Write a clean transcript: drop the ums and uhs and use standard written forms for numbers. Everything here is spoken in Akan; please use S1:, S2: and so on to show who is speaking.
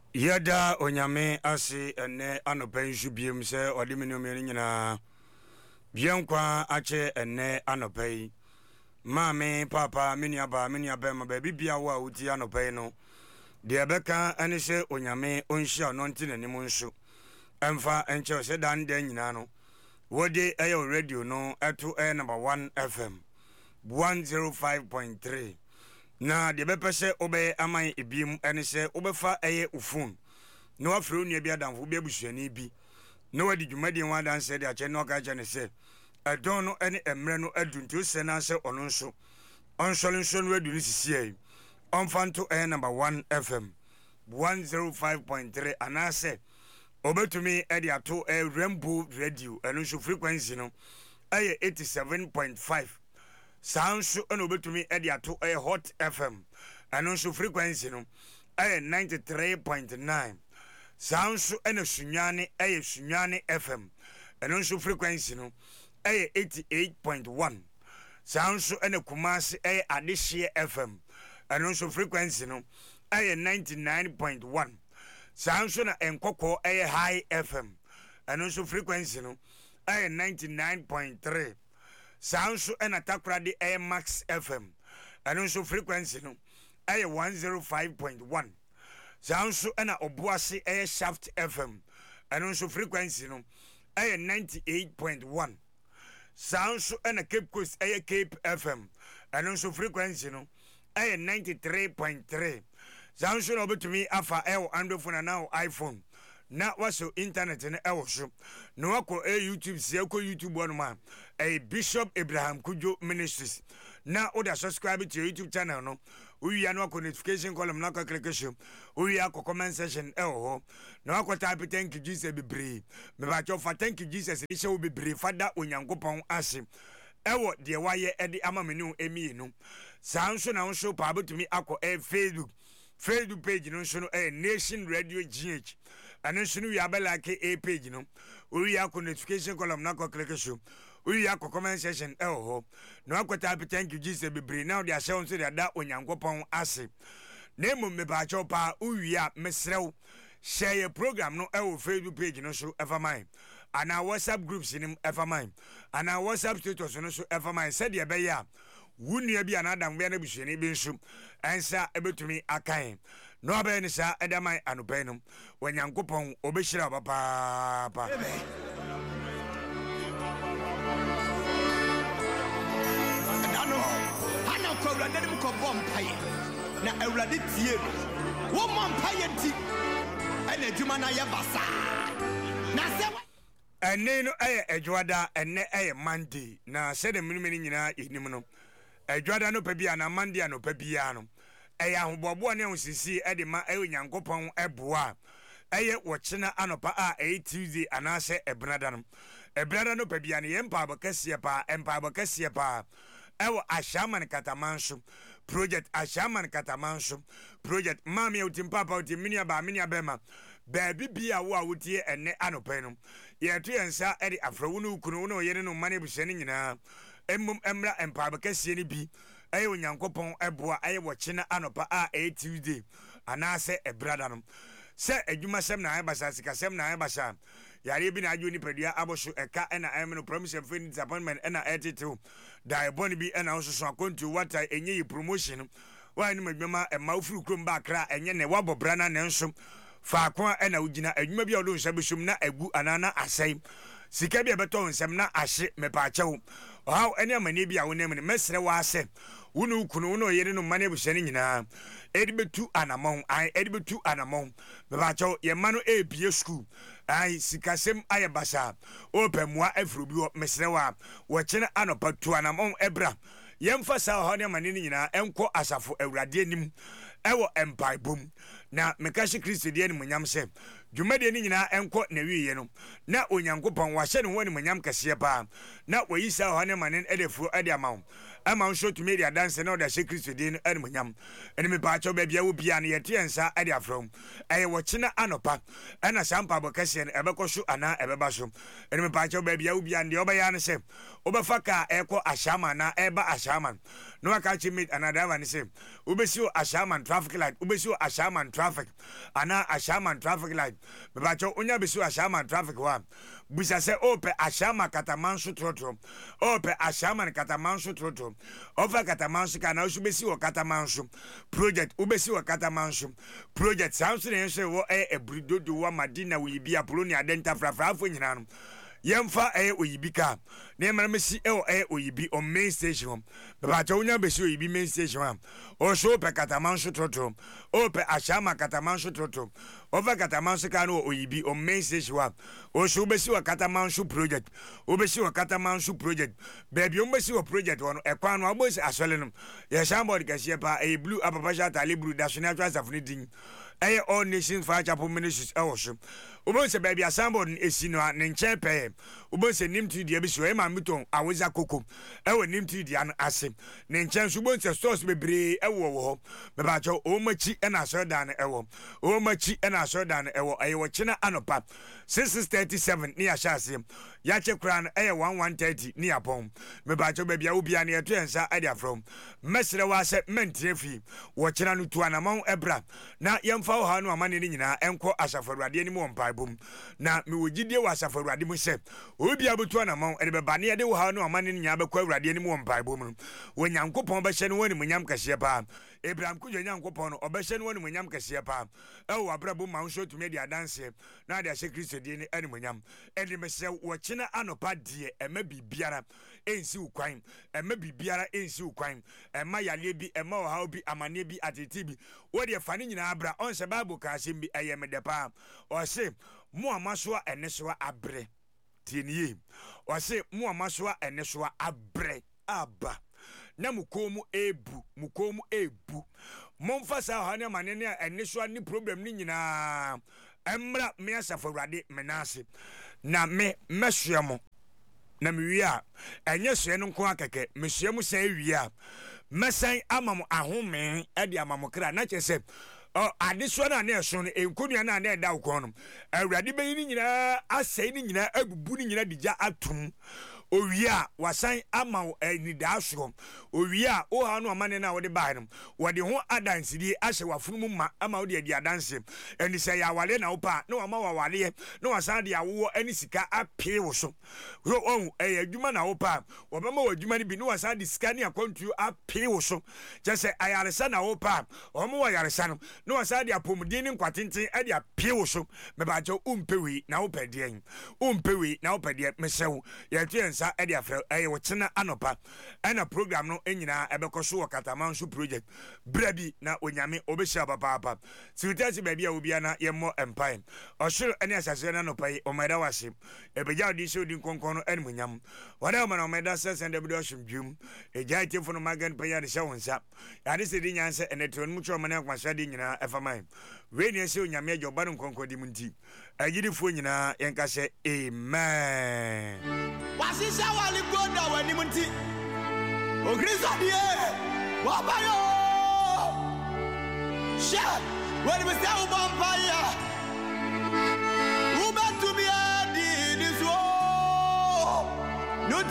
S1: Yada onyame ase ene anopen hwibiem se ode menome nyina bienkwa ache ene anopen maame papa meniaba ma baby bia wo a wuti anopen no de beka ene se onyame onhia no nti nanim nso emfa enche se dan dan nyina no wode eyo radio no eto number 1 FM 105.3 na de bepese obe aman ebiem ene se obefa eye ufun no afro nua bi adamfo bi abusuani bi no wadi dwumadi wan dan se de ache no ka ne se edon no ene emre no aduntu se na se ono nso onsole nso no adu ni sisie onfanto number 1 FM 105.3 anase obetumi edi ato Rainbow Radio eno nso frequency no 87.5 Sounds and obetumi edi ato Hot FM eno nso frequency no 93.9 Sounds and Sunyane Sunyane FM eno nso frequency no 88.1 Sounds and Kumasi Adishie FM eno nso frequency no 99.1 Sounds na Enkoko High FM eno nso frequency no 99.3 Sounds and Atakradi Max FM and also frequency no 105.1 Sounds and Obuasi Shaft FM and also frequency no 98.1 Sounds and Cape Coast Cape FM and also frequency no 93.3 Sounds over to me afa Android phone now iPhone na waso internet na ewoso no wako YouTube se ko YouTube one man Bishop Abraham Kujo Ministries na oda subscribe to YouTube channel no we ya no notification column na click show we ya comment section ho na wako type thank you Jesus bebre me ba cho fa thank you Jesus ni she wo bebre fada onyankopon ase ewo de waye ede amamenu emi no sanso na nso pa abotumi akọ Facebook page no nso no Nation Radio GH and nso no ya bela ke page no we ya ko notification column na ko click show we ya ko comment section ho no akwata thank you Jesus bebre now they share nso they da onyankopon ase na emu me ba cho pa we ya mesrew share your program no Facebook page no so ever mine and our WhatsApp groups in ever mine and our WhatsApp status no so ever mine said ye be ya wunua bi anada mwe na busuani bi nso ensa ebetumi akan no abe ni sa edaman anopen no wanyankopon obehira papa
S2: ana ko awurade dem ko bompaye na awurade tie wo mompaye ti ene adwuma na ye basa na se
S1: ene no adwada ene Monday na se de menumeni nyina enim no adwada no pabia na Monday no pabia no ahobobo ne osisi de ma onyankopon eboa wochena anopa a Tuesday anase ebrada no pabia ne yempa abakasie pa ewo Ashaman Katamanso project Ashaman Katamanso project mami utimpa utimini abema baby bia wo awutie enne anopa no yeto yensa ede afrawunu kunu no yene no mane busani nyina emra empa abakasie ni bi onyankopon eboa wochena anopa a Tuesday anase ebrada no se adwuma sem na ayabasa sikasem na ayabasa yare bi na adwo ni padua aboso eka na ayemno promise of disappointment na attitude dai boni bi na osusu akontu wata enye yi promotion wa ni madwuma maufuru krom ba kra enye ne wabobra na ne nso fa kwa na ugina adwuma bi odo nsa besum na agu anana asai sika bi beto nsem na ahye mepa chewo how ene amane bi a wonem ne mesre wa ase wunu kunu no yere no mane bushani nyina edibetu anamon mepa chewo ye manu ebie school ai sikasem ayebasa opemwa afro bi mesre wa wo chene anopa tu anamon ebra yemfa sa ho ne amane nyina enko asafo awurade anim ewo empire bom na mekashi Kristo die ni munyam se dwumade ni nyina enko na wiye no na onyankopon wahye ne ho ni munyam kase pa na wayisa ho ne manen edefu ede amawo ama nso to media dance na oda she Kristo din animonyam ene me pa cho ba bia wo bia na yete ensa ade afrom eye wo china anopa ena sampa bokese ne ebeko so ana ebeba so ene me pa cho ba bia wo bia ne obaya ne se obefa ka eko ashama na eba ashama no aka chi meet another one say ubesi o ashama traffic light ubesi o ashama traffic ana ashama traffic light me pa cho onya besi o ashama traffic wa busa se ope ashama katamanso trotro ope ashama katamanso trotro ofa katamanso kana ubesi o katamanso project ubesi o katamanso project samso ne so wo ebridodo wa madina wi bia polonia adenta frafrafo nyina no yemfa oyibi ka na emramesi oyibi on main station baba tawunya besi oyibi main station o so pe katamanso trotro o pe ashama katamanso trotro over katamanso ka no oyibi on main station o so besi wa katamanso project o besi wa katamanso project baby o besi wa project wono ekwan no abosi asole no ye shambod kase pa blue apapasha tale blue dational transafuni din all nations fire chapel ministries so ubonse baby assemble esi no ne nche pe ubonse nimtu dia bi so e ma miton aweza koko nimtu dia no ase ne nche so ubonse stores bebre wo me ba cho o machi na so dan o machi na so dan wo china anopa 637 ni ashase ya che kra no 1130 ni apon me ba cho baby a bia na yeto ensa adia from mesre wa se mentrefi wo china no tu anamon ebra na yemfa wo ha no amane ni nyina enko asafaruade ni mo mpa bom na me wogidie wa asafaruade mu se obi abutu anamon e be ba ne de wo ha no amane ni nya be kwa awurade ni mo mpa bom wo nyankopon be hye no woni munyam kase pa Abraham kujo nyankopon no obehye no woni munyam kase pa wo abrabo ma nso tumi de adanse na de hye Kristo die ni animunyam eni me se wo china anopa die ema bibiara ensi ukwan ema bibiara ensi ukwan ema yale bi ema oha bi amane bi atete bi wo de fa ni nyina abra on se bible ka se bi eye me de pa o se mu amasoa enesoa abre tieniye o se mu amasoa enesoa abre aba na mukomu ebu momfa sa ha ne mane ne enesoa ni problem ni nyina emra me asafawrade menase na me mesuamo na mewia enye sue no nko akeke mesuamo sa ewia mesan amam ahome e de amam kra na chese adeso na na eso no enkonua na na da ukon no awrade be ni nyina asai ni nyina abubu ni nyina dija atum owia wasan ama ni daso owia o ha no amane na wode bae no wode ho adansidi ahye wafunu ma ama wode adi adanse eni se ya wale na opa na wama wawale na wasan de awo ani sika apie wo so o adwuma na opa obama wadwuma ni bi na wasan de sika ni akontu apie wo so je ayaresa na opa omo wa yaresa no na wasan de apomudin ni nkwatenten ade apie wo so me ba je umpewi na opedien mesew ya sa edi afre wo china anopa ana program no enyina ebekoso wo katamanso project brabi na onyame obehia papa siwitasi baby a obia na yemmo empire osoro ene asase na anopa yi omeda wase ebeja odi so di konkon no enmunyam wada ma na omeda sese nde bido hwimdwum eja itifo no magan paya de hyewonsa ya de se di nyanse ene tron mu choma na kwasa di nyina efaman we ne se onyame ajoba no konkon di munti agidifo nyina yenkase amen.
S2: Wasisa wali goda wani munti Ogriza die Wabayo She Wani mse ubampaya